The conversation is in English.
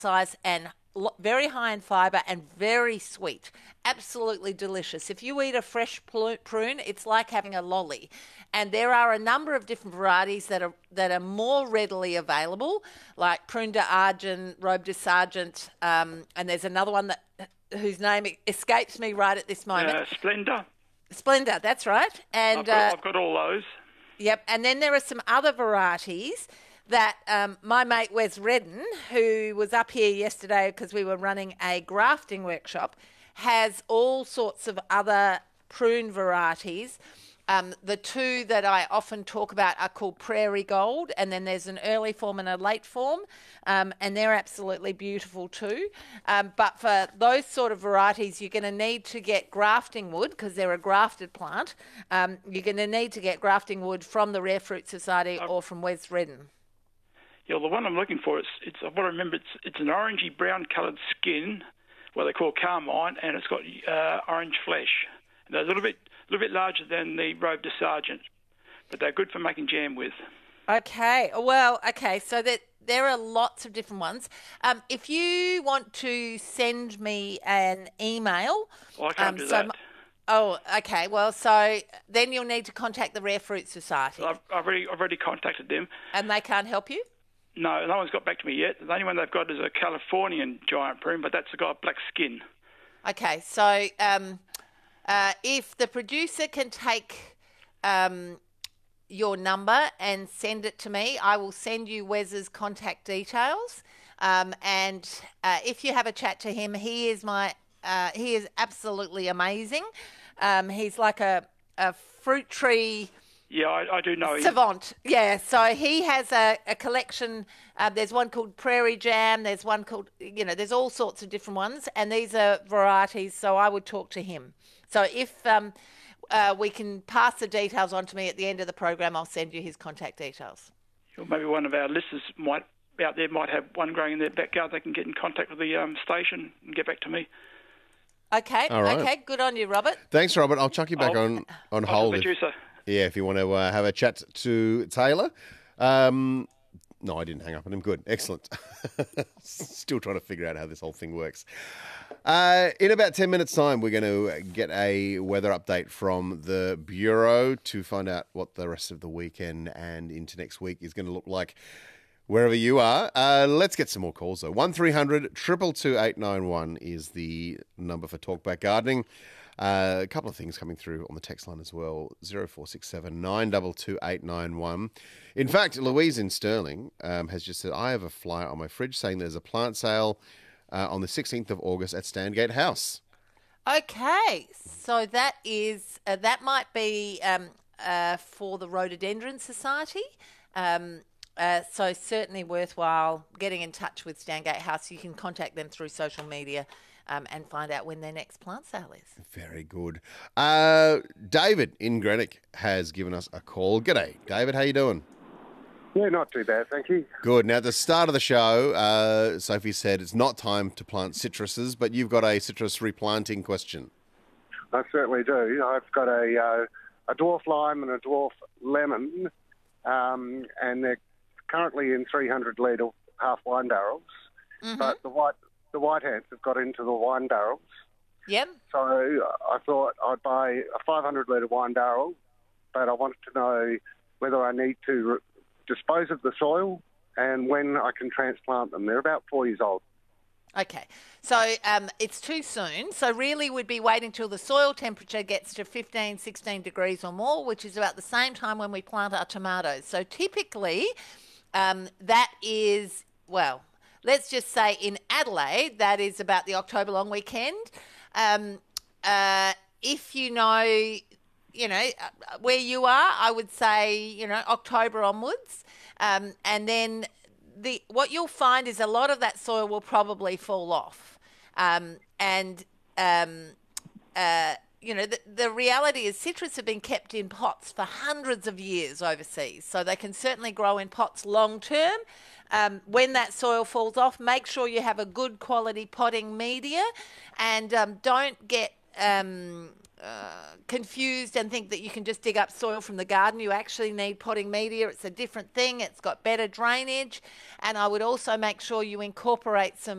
size and very high in fibre and very sweet. Absolutely delicious. If you eat a fresh prune, it's like having a lolly. And there are a number of different varieties that are more readily available, like Prune d'Argent, Robe de Sargent, and there's another one whose name escapes me right at this moment. Splendor. Splendor, that's right. And I've got all those. Yep, and then there are some other varieties that my mate Wes Redden, who was up here yesterday because we were running a grafting workshop, has all sorts of other prune varieties. The two that I often talk about are called Prairie Gold, and then there's an early form and a late form, and they're absolutely beautiful too. But for those sort of varieties, you're going to need to get grafting wood because they're a grafted plant. You're going to need to get grafting wood from the Rare Fruit Society or from Wes Redden. Yeah, the one I'm looking for, it's what I remember, it's an orangey brown coloured skin, what they call carmine, and it's got orange flesh. And they're a little bit larger than the Robe de Sargent, but they're good for making jam with. Okay, so there are lots of different ones. If you want to send me an email... Well, I can't do that. Oh, okay. Well, so then you'll need to contact the Rare Fruit Society. I've already contacted them. And they can't help you? No one's got back to me yet. The only one they've got is a Californian giant prune, but that's got black skin. Okay, so if the producer can take your number and send it to me, I will send you Wes's contact details. And if you have a chat to him, he is absolutely amazing. He's like a fruit tree... Yeah, I do know him. Savant, yeah. So he has a collection. There's one called Prairie Jam. There's one called, there's all sorts of different ones. And these are varieties, so I would talk to him. So if we can pass the details on to me at the end of the program, I'll send you his contact details. Or maybe one of our listeners might have one growing in their backyard. They can get in contact with the station and get back to me. Okay, all right. Okay. Good on you, Robert. Thanks, Robert. I'll chuck you back on hold. Producer. Yeah, if you want to have a chat to Taylor. No, I didn't hang up on him. Good. Excellent. Still trying to figure out how this whole thing works. In about 10 minutes' time, we're going to get a weather update from the Bureau to find out what the rest of the weekend and into next week is going to look like wherever you are. Let's get some more calls, though. 1300 222 891 is the number for Talkback Gardening. A couple of things coming through on the text line as well, 0467 922 891. In fact, Louise in Stirling has just said, I have a flyer on my fridge saying there's a plant sale on the 16th of August at Standgate House. Okay, so that might be for the Rhododendron Society. So certainly worthwhile getting in touch with Standgate House. You can contact them through social media and find out when their next plant sale is. Very good. David in Greenock has given us a call. G'day, David. How you doing? Yeah, not too bad, thank you. Good. Now, at the start of the show, Sophie said it's not time to plant citruses, but you've got a citrus replanting question. I certainly do. I've got a dwarf lime and a dwarf lemon, and they're currently in 300 litre half wine barrels, but the white ants have got into the wine barrels. Yep. So I thought I'd buy a 500 litre wine barrel, but I wanted to know whether I need to dispose of the soil and when I can transplant them. They're about 4 years old. Okay, so it's too soon. So really we'd be waiting till the soil temperature gets to 15, 16 degrees or more, which is about the same time when we plant our tomatoes. So typically that is, well, let's just say in Adelaide, that is about the October long weekend. If you know, where you are, I would say, October onwards. And then what you'll find is a lot of that soil will probably fall off. The reality is citrus have been kept in pots for hundreds of years overseas, so they can certainly grow in pots long term. When that soil falls off, make sure you have a good quality potting media and don't get confused and think that you can just dig up soil from the garden. You actually need potting media. It's a different thing. It's got better drainage. And I would also make sure you incorporate some